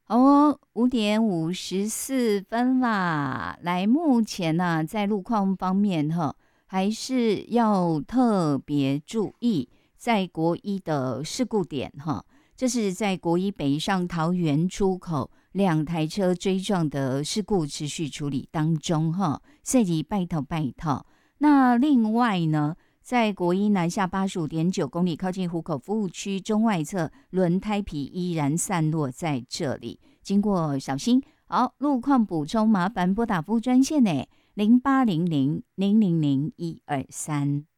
好哦，5:54啦。来，目前呢、在路况方面哈，还是要特别注意在国一的事故点哈。这是在国一北上桃园出口2台车追撞的事故持续处理当中哈，所以拜托拜托。那另外呢，在国一南下85.9公里，靠近湖口服务区中外侧，轮胎皮依然散落在这里，经过小心。好，路况补充麻烦拨打服务专线呢，0800000123。